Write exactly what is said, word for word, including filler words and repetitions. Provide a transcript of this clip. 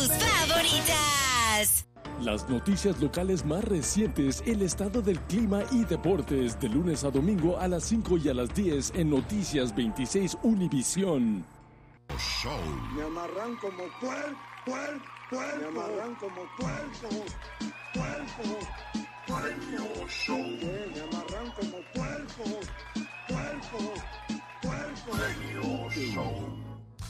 tus favoritas. Las noticias locales más recientes, el estado del clima y deportes, de lunes a domingo a las cinco y a las diez en Noticias veintiséis Univisión. Show. Me amarran como puerco, puerco, puerco. Me amarran como puerco, puerco, puerco. Show. Me amarran como puerco, puerco, puerco. Show.